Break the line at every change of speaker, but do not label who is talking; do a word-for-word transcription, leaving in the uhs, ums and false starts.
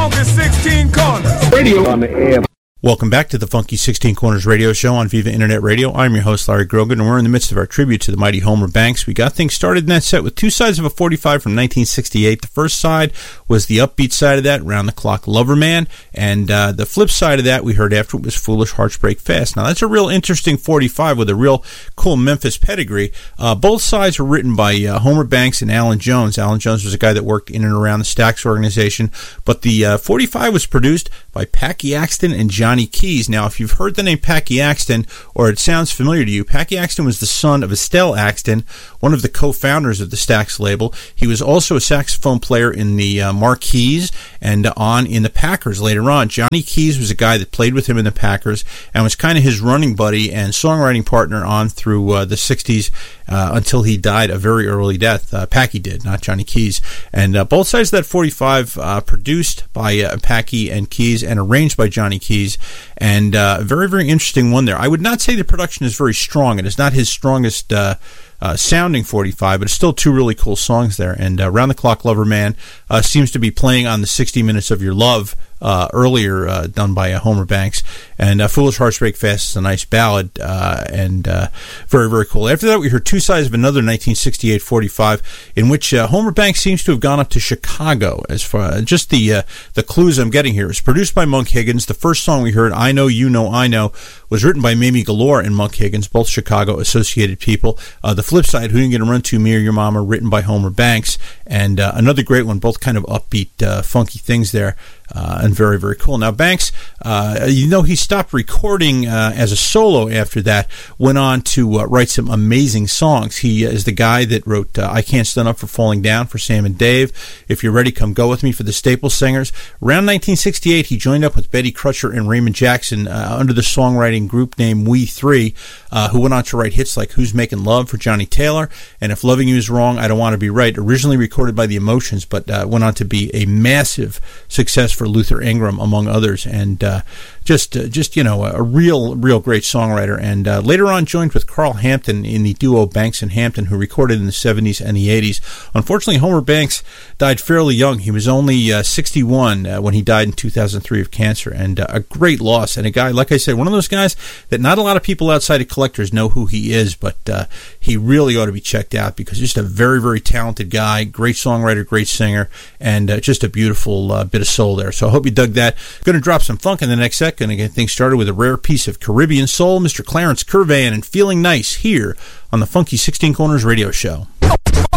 Funky sixteen Corners
Radio on the air.
Welcome back to the Funky sixteen Corners radio show on Viva Internet Radio. I'm your host, Larry Grogan, and we're in the midst of our tribute to the mighty Homer Banks. We got things started in that set with two sides of a forty-five from nineteen sixty-eight. The first side was the upbeat side of that, Round the Clock Lover Man, and uh, the flip side of that we heard after it was Foolish Hearts Break Fast. Now, that's a real interesting forty-five with a real cool Memphis pedigree. Uh, both sides were written by uh, Homer Banks and Alan Jones. Alan Jones was a guy that worked in and around the Stax organization, but the uh, forty-five was produced by Packy Axton and Johnny Keys. Now, if you've heard the name Packy Axton, or it sounds familiar to you, Packy Axton was the son of Estelle Axton, one of the co-founders of the Stax label. He was also a saxophone player in the uh, Marquis and on in the Packers later on. Johnny Keys was a guy that played with him in the Packers and was kind of his running buddy and songwriting partner on through uh, the sixties uh, until he died a very early death. Uh, Packy did, not Johnny Keys. And uh, both sides of that forty-five uh, produced by uh, Packy and Keys and arranged by Johnny Keys. And uh, a very, very interesting one there. I would not say the production is very strong. It is not his strongest uh, uh, sounding forty-five, but it's still two really cool songs there. And uh, Round the Clock Lover Man uh, seems to be playing on the sixty minutes of Your Love uh, earlier, uh, done by uh, Homer Banks. And uh, Foolish Hearts Break Fast is a nice ballad uh, and uh, very, very cool. After that, we heard two sides of another nineteen sixty-eight forty-five in which uh, Homer Banks seems to have gone up to Chicago. As far uh, just the uh, the clues I'm getting here. It was produced by Monk Higgins. The first song we heard, I Know, You Know, I Know, was written by Mamie Galore and Monk Higgins, both Chicago associated people. Uh, the flip side, Who You Gonna Run To, Me or Your Mama, written by Homer Banks. And uh, another great one, both kind of upbeat, uh, funky things there. Uh, and very, very cool. Now, Banks, uh, you know, he stopped recording uh, as a solo after that, went on to uh, write some amazing songs. He uh, is the guy that wrote uh, I Can't Stand Up for Falling Down for Sam and Dave, If You're Ready, Come Go With Me for the Staple Singers. Around nineteen sixty-eight, he joined up with Betty Crutcher and Raymond Jackson uh, under the songwriting group named We Three, uh, who went on to write hits like Who's Making Love for Johnny Taylor and If Loving You Is Wrong, I Don't Want to Be Right, originally recorded by The Emotions, but uh, went on to be a massive success for Luther Ingram, among others, and uh, just, uh, just you know, a real, real great songwriter. And uh, later on joined with Carl Hampton in the duo Banks and Hampton, who recorded in the seventies and the eighties. Unfortunately, Homer Banks died fairly young. He was only uh, sixty-one uh, when he died in two thousand three of cancer, and uh, a great loss. And a guy, like I said, one of those guys that not a lot of people outside of collectors know who he is, but uh, he really ought to be checked out because just a very, very talented guy, great songwriter, great singer, and uh, just a beautiful uh, bit of soul there. So I hope you dug that. Going to drop some funk in the next set. Going to get things started with a rare piece of Caribbean soul, Mister Clarence Curvan, and Feeling Nice here on the Funky sixteen Corners radio show.